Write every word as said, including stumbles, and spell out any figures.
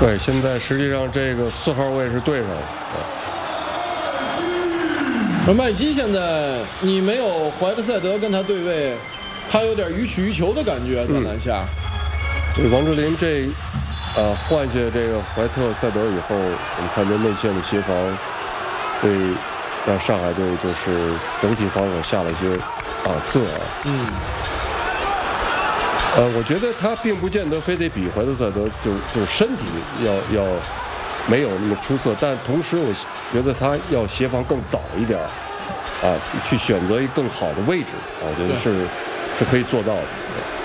对，现在实际上这个四号位是对上了。 而麦基现在你没有怀特塞德跟他对位，他有点予取予求的感觉，在篮下。 对，王哲林这呃换下这个怀特塞德以后，我们看这内线的协防，对让上海队就是整体防守下了一些档次啊。 嗯。 呃，我觉得他并不见得非得比怀特塞德就就身体要要没有那么出色，但同时我觉得他要协防更早一点啊，去选择一个更好的位置啊，我觉得是是可以做到的。